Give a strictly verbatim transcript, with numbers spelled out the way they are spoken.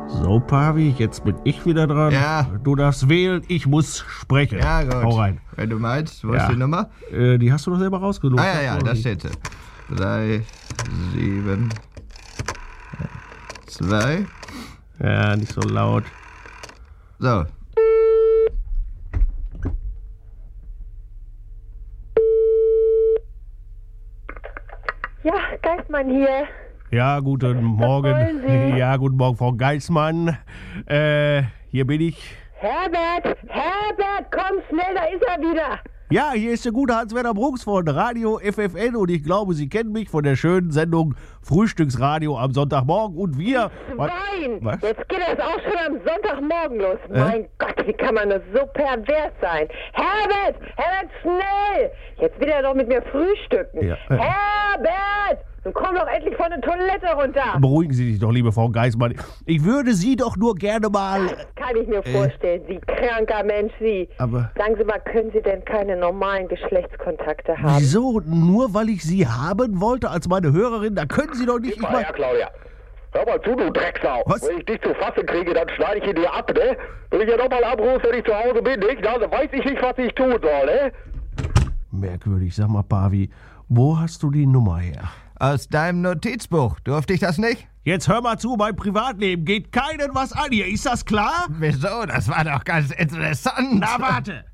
So, Pavi, jetzt bin ich wieder dran. Ja. Du darfst wählen, ich muss sprechen. Ja, gut. Hau rein. Wenn du meinst, wo Ja. ist die Nummer? Äh, die hast du doch selber rausgesucht. Ah ja, ja, da steht sie. Drei, sieben, zwei. Ja, nicht so laut. So. Ja, Geistmann hier. Ja, guten Morgen. wollen Sie? Ja, guten Morgen, Frau Geismann. Äh, hier bin ich. Herbert, Herbert, komm schnell, da ist er wieder. Ja, hier ist der gute Hans-Werner Brooks von Radio F F N und ich glaube, Sie kennen mich von der schönen Sendung Frühstücksradio am Sonntagmorgen und wir... Schwein, Was? jetzt geht das auch schon am Sonntagmorgen los. Mein Gott, wie kann man nur so pervers sein? Herbert, Herbert, schnell. Jetzt will er doch mit mir frühstücken. Ja. Herbert, nun komm doch endlich von der Toilette runter. Beruhigen Sie sich doch, liebe Frau Geismann. Ich würde Sie doch nur gerne mal... Das kann ich mir vorstellen, Sie kranker Mensch, Sie. Aber- Sagen Sie mal, können Sie denn keine normalen Geschlechtskontakte haben? Wieso? Nur weil ich Sie haben wollte als meine Hörerin? Da können Sie doch nicht... Ich Mal mein, her, Claudia. Hör mal zu, du Drecksau. Was? Wenn ich dich zu fassen kriege, dann schneide ich ihn dir ab, ne? Wenn ich ja nochmal anrufe, wenn ich zu Hause bin, nicht? Dann weiß ich nicht, was ich tun soll, ne? merkwürdig. Sag mal, Pavi, wo hast du die Nummer her? Aus deinem Notizbuch. Durfte ich das nicht? Jetzt hör mal zu, mein Privatleben geht keinen was an hier. Ist das klar? Wieso? Das war doch ganz interessant. Na, warte.